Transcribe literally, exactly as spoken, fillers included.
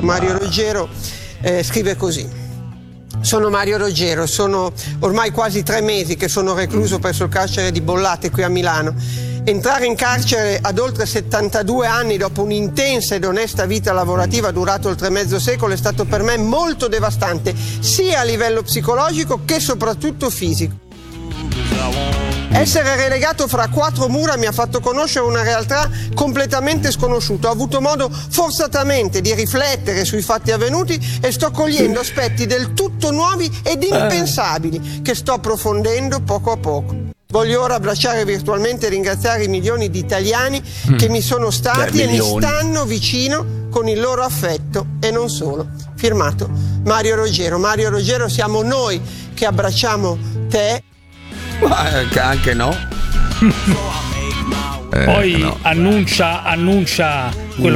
Mario Roggero eh, scrive così: sono Mario Roggero, sono ormai quasi tre mesi che sono recluso presso il carcere di Bollate qui a Milano. Entrare in carcere ad oltre settantadue anni dopo un'intensa ed onesta vita lavorativa durato oltre mezzo secolo è stato per me molto devastante, sia a livello psicologico che soprattutto fisico. Essere relegato fra quattro mura mi ha fatto conoscere una realtà completamente sconosciuta. Ho avuto modo forzatamente di riflettere sui fatti avvenuti e sto cogliendo aspetti del tutto nuovi ed impensabili che sto approfondendo poco a poco. Voglio ora abbracciare virtualmente e ringraziare i milioni di italiani mm. che mi sono stati Beh, e mi stanno vicino con il loro affetto e non solo. Firmato Mario Roggero. Mario Roggero, siamo noi che abbracciamo te. Ma anche no. Poi eh, no. annuncia, annuncia quello